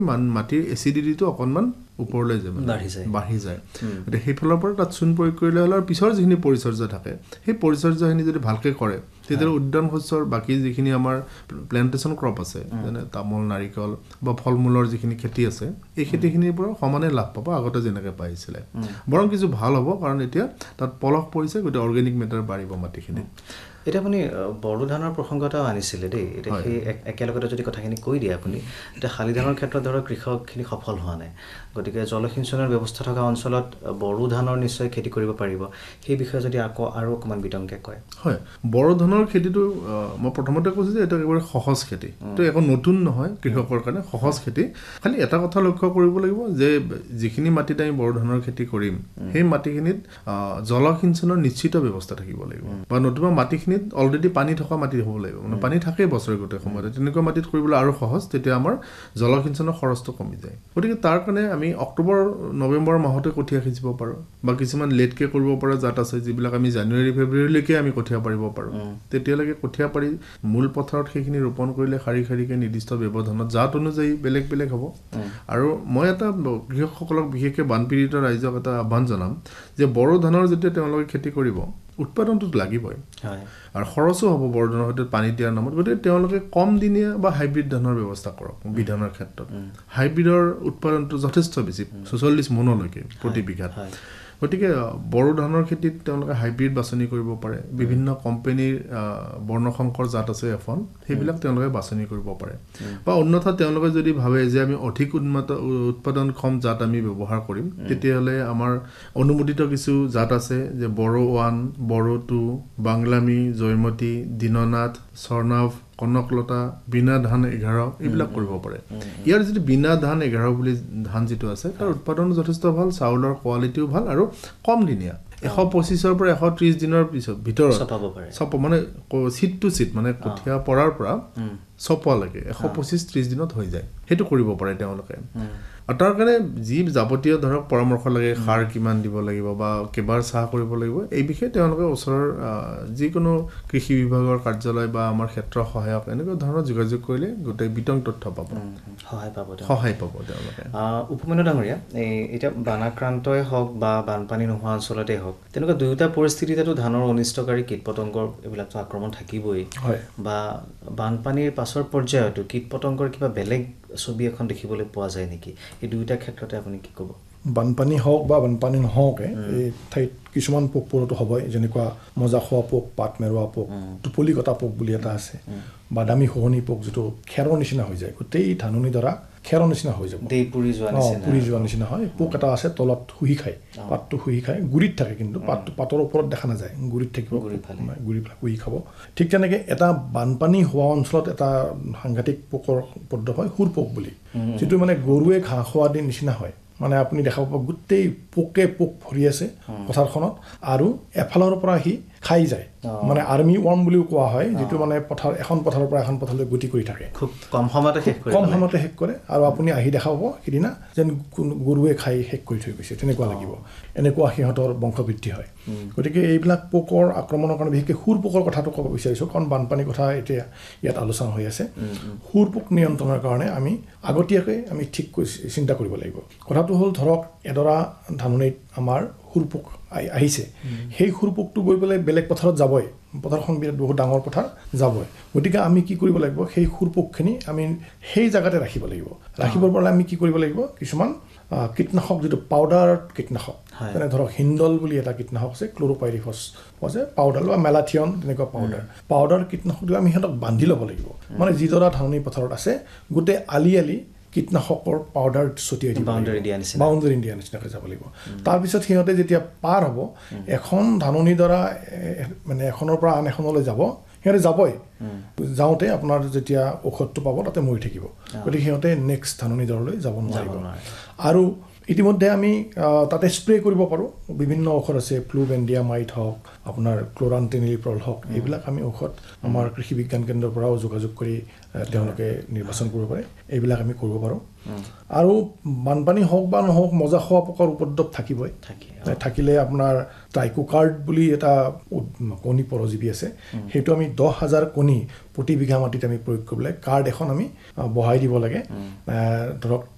মাটিৰ এচিডিটিটো অকণমান ওপৰলৈ যায় বাঢ়ি যায় গতিকে সেইফালৰ পৰা তাত চূণ প্ৰয়োগ কৰিলে হ'লে আৰু পিছৰ যিখিনি পৰিচৰ্যা থাকে সেই পৰিচৰ্যাখিনি যদি ভালকৈ কৰে তেতিয়াহ'লে উদ্যান শস্যৰ বাকী যিখিনি আমাৰ প্লেণ্টেশ্যন ক্ৰপ আছে যেনে তামোল নাৰিকল বা ফল মূলৰ যিখিনি খেতি আছে এই খেতিখিনিৰ পৰা সমানে লাভ পাব আগতে যেনেকৈ পাইছিলে বৰং কিছু ভাল হ'ব কাৰণ এতিয়া তাত পলস পৰিছে গতিকে অৰ্গেনিক মেটাৰ বাঢ়িব মাটিখিনি এটা আপুনি বড়ো ধানৰ প্ৰসংগ এটাও আনিছিলে দেই এতিয়া সেই একেলগতে যদি কথাখিনি কৈ দিয়ে আপুনি এতিয়া শালি ধানৰ ক্ষেত্ৰত ধৰক কৃষকখিনি সফল হোৱা নাই গতিকে জলসিঞ্চনৰ ব্যৱস্থা থকা অঞ্চলত বড়ো ধানৰ নিশ্চয় খেতি কৰিব পাৰিব সেই বিষয়ে যদি আৰু অকণমান বিতংকে কয় হয় বড়ো ধানৰ খেতিটো মই প্ৰথমতে কৈছোঁ যে এইটো একেবাৰে সহজ খেতি এইটো একো নতুন নহয় কৃষকৰ কাৰণে সহজ খেতি খালি এটা কথা লক্ষ্য কৰিব লাগিব যে যিখিনি মাটিত আমি বড়ো ধানৰ খেতি কৰিম সেই মাটিখিনিত জলসিঞ্চনৰ নিশ্চিত ব্যৱস্থা থাকিব লাগিব বা নতুবা মাটিখিনি অলৰেডি পানী থকা মাটি হ'ব লাগিব মানে পানী থাকেই বছৰে গোটেই সময়তে তেনেকুৱা মাটিত কৰিবলৈ আৰু সহজ তেতিয়া আমাৰ জলসিঞ্চনৰ খৰচটো কমি যায় গতিকে তাৰ কাৰণে আমি অক্টোবৰ নৱেম্বৰ মাহতে কঠীয়া সিঁচিব পাৰোঁ বা কিছুমান লেটকৈ কৰিব পৰা জাত আছে যিবিলাক আমি জানুৱাৰী ফেব্ৰুৱাৰীলৈকে আমি কঠীয়া পাৰিব পাৰোঁ তেতিয়ালৈকে কঠীয়া পাৰি মূল পথাৰত সেইখিনি ৰোপণ কৰিলে শাৰী শাৰীকৈ নিৰ্দিষ্ট ব্যৱধানত জাত অনুযায়ী বেলেগ বেলেগ হ'ব আৰু মই এটা কৃষকসকলক বিশেষকৈ বানপীড়িত ৰাইজক এটা আহ্বান জনাম যে বড়ো ধানৰ যেতিয়া তেওঁলোকে খেতি কৰিব উৎপাদনটোত লাগিবই আৰু খৰচো হ'ব বড়ো ধানৰ সৈতে পানী দিয়াৰ নামত গতিকে তেওঁলোকে কম দিনীয়া বা হাইব্ৰিড ধানৰ ব্যৱস্থা কৰক বিধানৰ ক্ষেত্ৰত হাইব্ৰিডৰ উৎপাদনটো যথেষ্ট বেছি ৪৪ মোনলৈকে প্ৰতি বিঘাত গতিকে বড়ো ধানৰ খেতিত তেওঁলোকে হাইব্ৰিড বাছনি কৰিব পাৰে বিভিন্ন কোম্পানীৰ বৰ্ণসংকৰ জাত আছে এখন সেইবিলাক তেওঁলোকে বাছনি কৰিব পাৰে বা অন্যথা তেওঁলোকে যদি ভাবে যে আমি অধিক উৎপাদনক্ষম জাত আমি ব্যৱহাৰ কৰিম তেতিয়াহ'লে আমাৰ অনুমোদিত কিছু জাত আছে যে বড়ো 1 বড়ো 2 বাংলামী জয়মতী দীননাথ স্বৰ্ণাভ কনকলতা বিনা ধান 11 এইবিলাক কৰিব পাৰে ইয়াৰ যিটো বিনা ধান 11 বুলি ধান যিটো আছে তাৰ উৎপাদনো যথেষ্ট ভাল চাউলৰ কোৱালিটিও ভাল আৰু কম দিনীয়া 125 পৰা 130 দিনৰ ভিতৰত চপ মানে চিট টু চিট মানে কঠীয়া পৰাৰ পৰা চপোৱালৈকে 125-30 দিনত হৈ যায় সেইটো কৰিব পাৰে তেওঁলোকে আৰু তাৰ কাৰণে যি যাৱতীয় ধৰক পৰামৰ্শ লাগে সাৰ কিমান দিব লাগিব বা কেবাৰ চাহ কৰিব লাগিব এই বিষয়ে তেওঁলোকে ওচৰৰ যিকোনো কৃষি বিভাগৰ কাৰ্যালয় বা আমাৰ ক্ষেত্ৰ সহায়ক এনেকুৱা ধৰণৰ যোগাযোগ কৰিলে গোটেই বিতং তথ্য পাব সহায় পাব তেওঁলোকে উপমেন্দ্ৰ ডাঙৰীয়া এতিয়া বানাক্ৰান্তই হওক বা বানপানী নোহোৱা অঞ্চলতে হওক তেনেকুৱা দুয়োটা পৰিস্থিতিতো ধানৰ অনিষ্টকাৰী কীট পতংগৰ এইবিলাকতো আক্ৰমণ থাকিবই বা বানপানীৰ পাছৰ পৰ্যায়তো কীট পতংগৰ কিবা বেলেগ ছবি এখন দেখিবলৈ পোৱা যায় নেকি এই দুয়োটা ক্ষেত্ৰতে আপুনি কি ক'ব বানপানী হওক বা বানপানী নহওকে এই ঠাইত কিছুমান পোক পৰুৱাটো হ'বই যেনেকুৱা মজা খোৱা পোক পাত মেৰুৱা পোক টোপলি কটা পোক বুলি এটা আছে বাদামী খহনি পোক যিটো খেৰৰ নিচিনা হৈ যায় গোটেই ধাননি ধৰা খেৰৰ নিচিনা হৈ যাব পুৰি যোৱা নিচিনা হয় পোক এটা আছে তলত শুহি খায় পাতটো শুহি খায় গুৰিত থাকে কিন্তু পাতৰ ওপৰত দেখা নাযায় গুৰিত থাকিব গুৰি শুহি খাব ঠিক তেনেকৈ এটা বানপানী হোৱা অঞ্চলত এটা সাংঘাতিক পোকৰ উপদ্ৰৱ হয় সুৰ পোক বুলি যিটো মানে গৰুৱে ঘাঁহ খোৱা দিন নিচিনা হয় মানে আপুনি দেখা পাব গোটেই পোক ভৰি আছে পথাৰখনত আৰু এফালৰ পৰা আহি খাই যায় মানে আৰ্মি ৱৰ্ম বুলিও কোৱা হয় যিটো মানে এখন পথাৰৰ পৰা এখন পথাৰলৈ গতি কৰি থাকে খুব কম সময়তে শেষ কৰে আৰু আপুনি আহি দেখা পাব সিদিনা যেন গৰুৱে খাই শেষ কৰি থৈ গৈছে তেনেকুৱা লাগিব এনেকুৱা সিহঁতৰ বংশবৃদ্ধি হয় গতিকে এইবিলাক পোকৰ আক্ৰমণৰ কাৰণে বিশেষকৈ সুৰ পোকৰ কথাটো ক'ব বিচাৰিছোঁ কাৰণ বানপানীৰ কথা এতিয়া ইয়াত আলোচনা হৈ আছে সুৰ পোক নিয়ন্ত্ৰণৰ কাৰণে আমি আগতীয়াকৈ আমি ঠিককৈ চিন্তা কৰিব লাগিব কথাটো হ'ল ধৰক এডৰা ধাননিত আমাৰ সুৰ পোক আহিছে সেই সুৰ পোকটো গৈ পেলাই বেলেগ পথাৰত যাবই পথাৰখন বিৰাট বহুত ডাঙৰ পথাৰ যাবই গতিকে আমি কি কৰিব লাগিব সেই সুৰ পোকখিনি আমি সেই জেগাতে ৰাখিব লাগিব ৰাখিবৰ বাবে আমি কি কৰিব লাগিব কিছুমান কীটনাশক যিটো পাউডাৰ কীটনাশক যেনে ধৰক হিন্দল বুলি এটা কীটনাশক আছে ক্ল'ৰ'পাইৰিফছ আছে পাউডাৰ বা মেলাথিয়ন তেনেকুৱা পাউডাৰ কীটনাশকটো আমি সিহঁতক বান্ধি ল'ব লাগিব মানে যিডৰা ধাননি পথাৰত আছে গোটেই আলি কীটনাশকৰ পাউডাৰ ছটিয়াই দিব বাউণ্ডাৰী দিয়া নিচিনাকৈ যাব লাগিব তাৰপিছত সিহঁতে যেতিয়া পাৰ হ'ব এখন ধাননিৰ দ্বাৰা মানে এখনৰ পৰা আন এখনলৈ যাব সিহঁতে যাবই যাওঁতে আপোনাৰ যেতিয়া ঔষধটো পাব তাতে মৰি থাকিব গতিকে সিহঁতে নেক্সট ধাননি দৰলৈ যাব নোৱাৰিব আৰু ইতিমধ্যে আমি তাতে স্প্ৰে কৰিব পাৰোঁ বিভিন্ন ঔষধ আছে ফ্লুবেণ্ডিয়ামাইড হওক আপোনাৰ ক্ল'ৰাণ্টেনিলিপ্ৰল হওক এইবিলাক আমি ঔষধ আমাৰ কৃষি বিজ্ঞান কেন্দ্ৰৰ পৰাও যোগাযোগ কৰি তেওঁলোকে নিৰ্বাচন কৰিব পাৰে এইবিলাক আমি কৰিব পাৰোঁ আৰু বানপানী হওক বা নহওক মজা খোৱা পোকৰ উপদ্ৰৱ থাকিবই থাকিলে আপোনাৰ ট্ৰাইকোকাৰ্ড বুলি এটা কণী পৰজীৱী আছে সেইটো আমি 10,000 কণী প্ৰতি বিঘা মাটিত আমি প্ৰয়োগ কৰিবলৈ কাৰ্ড এখন আমি বহাই দিব লাগে ধৰক